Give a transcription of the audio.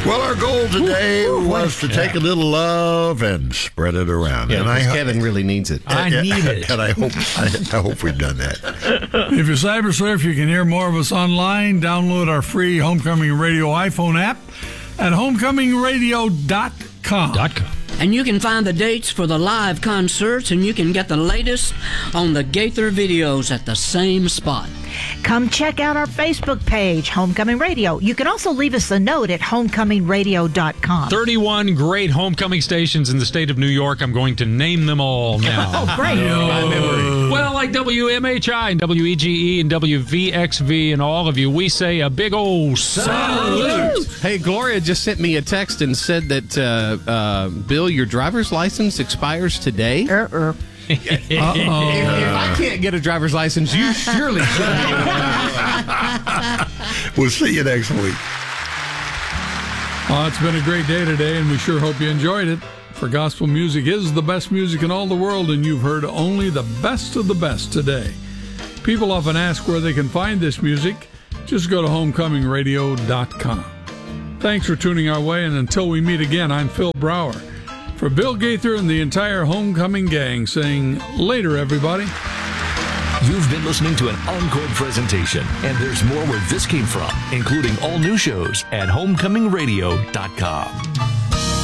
Well, our goal today was to take a little love and spread it around. Yeah, and Kevin really needs it. I need it. And I hope we've done that. If you cyber surf, you can hear more of us online. Download our free Homecoming Radio iPhone app at homecomingradio.com. And you can find the dates for the live concerts, and you can get the latest on the Gaither videos at the same spot. Come check out our Facebook page, Homecoming Radio. You can also leave us a note at homecomingradio.com. 31 great homecoming stations in the state of New York. I'm going to name them all now. Oh, great. Well, like WMHI and WEGE and WVXV and all of you, we say a big old salute. Hey, Gloria just sent me a text and said that, Bill, your driver's license expires today. If I can't get a driver's license, you surely should. We'll see you next week. It's been a great day today, and we sure hope you enjoyed it. For gospel music is the best music in all the world, and you've heard only the best of the best today. People often ask where they can find this music. Just go to homecomingradio.com. Thanks for tuning our way, and until we meet again, I'm Phil Brower. For Bill Gaither and the entire Homecoming gang, saying later, everybody. You've been listening to an encore presentation, and there's more where this came from, including all new shows at homecomingradio.com.